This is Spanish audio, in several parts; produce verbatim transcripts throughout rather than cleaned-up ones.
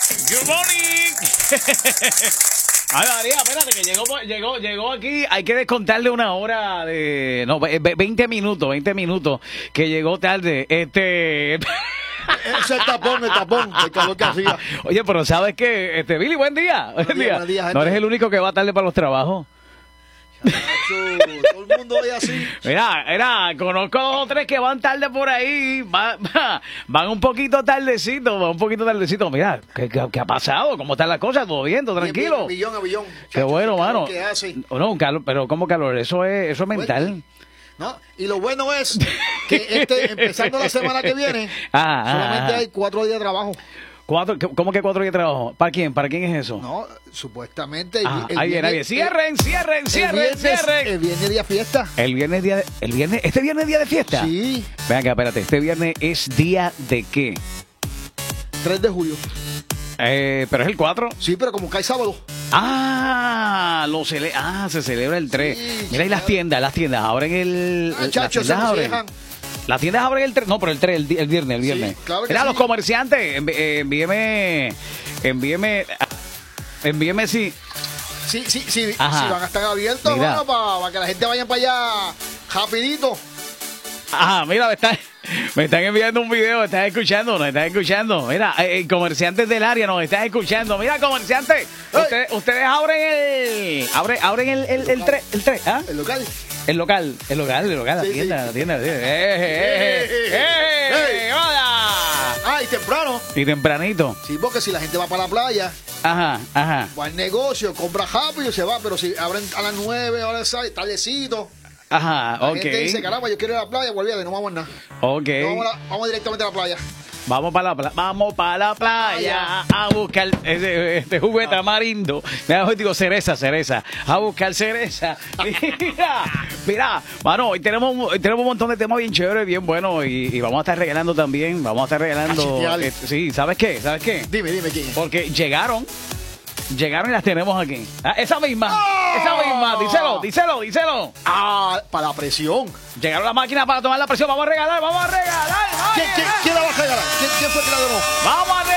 Good morning. Ay, María, espérate, que llegó, llegó, llegó aquí. Hay que descontarle una hora de. No, veinte minutos, veinte minutos. Que llegó tarde. Este. Ese tapón, el tapón, el calor que hacía. Oye, pero ¿sabes qué? Este, Billy, buen día. Buen día. Buen día, no eres el único que va tarde para los trabajos. Todo el mundo ve así. Mira, mira, conozco dos o tres que van tarde por ahí, va, va, van un poquito tardecito, van un poquito tardecito. Mira, ¿qué, qué, qué ha pasado? ¿Cómo están las cosas? ¿Todo bien? ¿Todo tranquilo? Billón a billón. Qué bueno, mano. ¿Qué hace? No, un calor, pero ¿cómo calor? Eso es, eso es mental. No, y lo bueno es que este, empezando la semana que viene, ah, solamente ah, hay cuatro días de trabajo. ¿Cuatro, ¿Cómo que cuatro días de trabajo? ¿Para quién? ¿Para quién es eso? No, supuestamente. El, Ah, el ahí viene, ahí viene. Cierren, cierren, cierren, el viernes, cierren. El viernes día fiesta. El viernes día de, el viernes, ¿este viernes es día de fiesta? Sí. Vean acá, espérate, ¿este viernes es día de qué? tres de julio. Eh, pero es el cuatro. Sí, pero como cae sábado. Ah, lo cele ah, se celebra el tres. Sí, Mira, y las tiendas, las tiendas abren el. Ah, las chacho, se tiendas nos abren. dejan. Las tiendas abren el tres. No, pero el tres, el, di- el viernes, el viernes. Sí, claro que Mira, sí. los comerciantes, envi- eh, envíeme. Envíeme. Envíeme si. Sí, sí, sí. Ajá. Si van a estar abiertos, Mira. bueno, para que la gente vaya para allá rapidito. Ajá, mira, me están, me están enviando un video, me están escuchando, nos están escuchando. Mira, eh, comerciantes del área nos están escuchando. Mira, comerciantes, ustedes, ustedes abren el. Abren, abren el, el, el tres, el tres, ¿ah? El local. El local, el local, el local, la Sí, tienda, sí. la tienda, la tienda. ¡Eh, eh, eh, eh, eh! ¡Hola! Ah, y temprano. Y tempranito. Sí, porque si la gente va para la playa, Ajá, ajá. va al negocio, compra rápido y se va. Pero si abren a las nueve, ahora sale tardecito. Ajá, La ok. gente dice, caramba, yo quiero ir a la playa, olvídate, no vamos a nada. Ok. No, vamos, a la- vamos directamente a la playa. Vamos para la playa, vamos para la playa a buscar ese, este jugo de tamarindo. Mira, digo cereza, cereza. A buscar cereza. Mira, mira, mano, hoy tenemos, un- hoy tenemos un montón de temas bien chéveres, bien buenos. Y, y vamos a estar regalando también. Vamos a estar regalando. Genial. eh, sí, ¿sabes qué? ¿Sabes qué? Dime, dime quién es. Porque llegaron. Llegaron y las tenemos aquí. Ah, esa misma. ¡Oh! Esa misma. Díselo, díselo, díselo. Ah, para la presión. Llegaron las máquinas para tomar la presión. Vamos a regalar, vamos a regalar. ¿Quién, quién, quién la va a regalar? ¿Quién, quién fue que la donó? Vamos a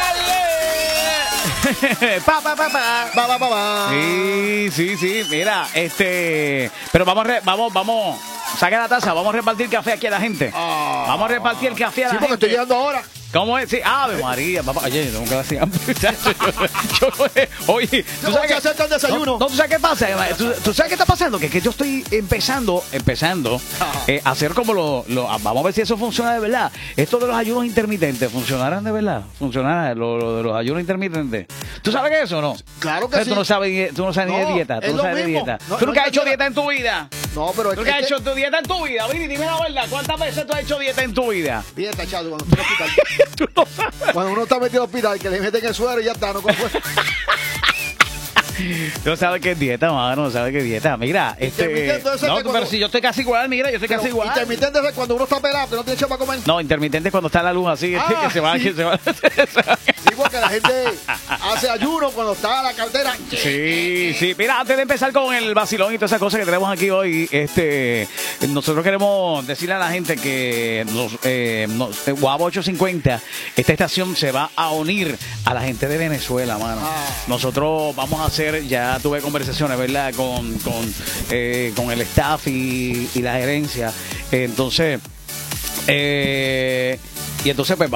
regalarle. pa, pa, pa, pa. Va, va, va, va. Sí, sí, sí. Mira, este. Pero vamos, a re- vamos, vamos. Saca la taza. Vamos a repartir café aquí a la gente. Ah. Vamos a repartir el café a la Sí, porque gente. estoy llegando ahora. ¿Cómo es? Sí, Ave María, papá. Oye, yo nunca hacía hambre, muchacho. Yo, yo- oye, ¿tú Yo sabes voy a hacer el desayuno. No, no, ¿tú sabes qué pasa? ¿Tú, tú sabes qué está pasando? Que, que yo estoy empezando, empezando eh, a hacer como lo, lo- vamos a ver si eso funciona de verdad. Esto de los ayunos intermitentes, ¿funcionarán de verdad? ¿Funcionarán lo, lo de los ayunos intermitentes? ¿Tú sabes qué es eso o no? Claro que Pero sí. Tú no sabes, tú no sabes ni No, de dieta. Tú es no lo sabes de mismo. dieta. No, ¿Tú no nunca has hecho entiendo. dieta en tu vida? No, pero es ¿Tú que. nunca has es que- hecho tu dieta en tu vida? Vini, dime la verdad. ¿Cuántas veces tú has hecho dieta en tu vida? Dieta, chato, cuando estoy en el hospital. Tú no sabes. Cuando uno está metido en el hospital, que le meten el suero y ya está, no como fue. Tú sabes qué es dieta, mano, no sabes qué es dieta. Mira, este. Intermitente, eso es No, que pero cuando- si yo estoy casi igual, mira, yo estoy casi Pero igual. intermitente es cuando uno está pelado, que no tiene chapa para comer. No, intermitente es cuando está la luz así, Ah, que se va, sí. que se va. Sí, porque la gente hace ayuno cuando está la cartera. Sí, sí. Mira, antes de empezar con el vacilón y todas esas cosas que tenemos aquí hoy, este, nosotros queremos decirle a la gente que los, eh, nos, eh, Guabo ochocientos cincuenta, esta estación se va a unir a la gente de Venezuela, mano. Ah. Nosotros vamos a hacer, ya tuve conversaciones, ¿verdad? Con, con, eh, con el staff y, y la gerencia. Entonces, eh, y entonces, pues,